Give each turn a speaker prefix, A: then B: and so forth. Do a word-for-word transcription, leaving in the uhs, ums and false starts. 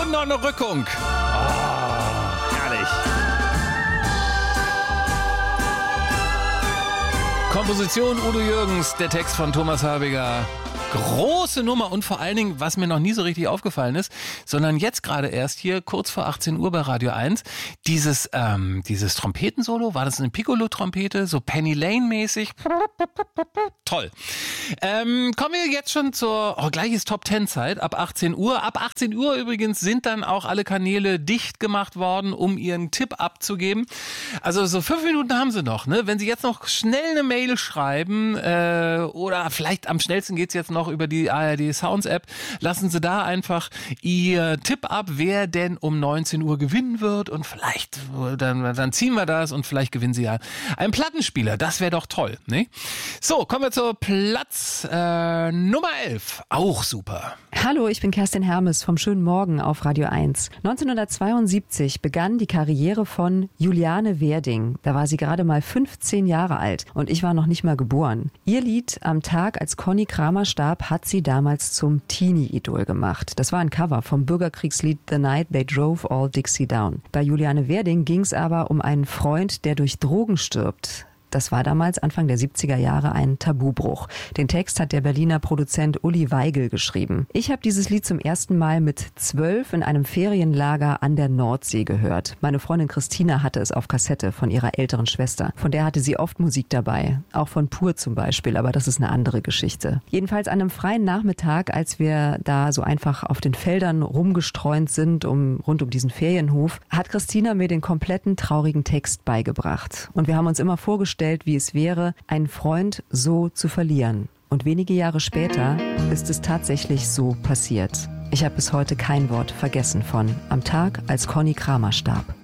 A: Und noch eine Rückung. Oh, herrlich. Komposition Udo Jürgens, der Text von Thomas Habiger. Große Nummer und vor allen Dingen, was mir noch nie so richtig aufgefallen ist, sondern jetzt gerade erst hier kurz vor achtzehn Uhr bei Radio eins, dieses, ähm, dieses Trompetensolo, war das eine Piccolo-Trompete, so Penny Lane-mäßig? Toll. Ähm, kommen wir jetzt schon zur, oh, gleich ist Top-Ten-Zeit, ab achtzehn Uhr. Ab achtzehn Uhr übrigens sind dann auch alle Kanäle dicht gemacht worden, um ihren Tipp abzugeben. Also so fünf Minuten haben sie noch, ne? Wenn sie jetzt noch schnell eine Mail schreiben, äh, oder vielleicht am schnellsten geht's jetzt noch über die A R D Sounds App, lassen Sie da einfach Ihr Tipp ab, wer denn um neunzehn Uhr gewinnen wird und vielleicht, dann, dann ziehen wir das und vielleicht gewinnen Sie ja einen Plattenspieler. Das wäre doch toll, ne? So, kommen wir zur Platz äh, Nummer elf. Auch super.
B: Hallo, ich bin Kerstin Hermes vom Schönen Morgen auf Radio eins. neunzehnhundertzweiundsiebzig begann die Karriere von Juliane Werding. Da war sie gerade mal fünfzehn Jahre alt und ich war noch nicht mal geboren. Ihr Lied Am Tag, als Conny Kramer starb, hat sie damals zum Teenie-Idol gemacht. Das war ein Cover vom Bürgerkriegslied The Night They Drove All Dixie Down. Bei Juliane Werding ging es aber um einen Freund, der durch Drogen stirbt. Das war damals Anfang der siebziger Jahre ein Tabubruch. Den Text hat der Berliner Produzent Uli Weigel geschrieben. Ich habe dieses Lied zum ersten Mal mit zwölf in einem Ferienlager an der Nordsee gehört. Meine Freundin Christina hatte es auf Kassette von ihrer älteren Schwester. Von der hatte sie oft Musik dabei. Auch von Pur zum Beispiel, aber das ist eine andere Geschichte. Jedenfalls an einem freien Nachmittag, als wir da so einfach auf den Feldern rumgestreunt sind, um, rund um diesen Ferienhof, hat Christina mir den kompletten traurigen Text beigebracht. Und wir haben uns immer vorgestellt, wie es wäre, einen Freund so zu verlieren. Und wenige Jahre später ist es tatsächlich so passiert. Ich habe bis heute kein Wort vergessen von Am Tag, als Conny Kramer starb.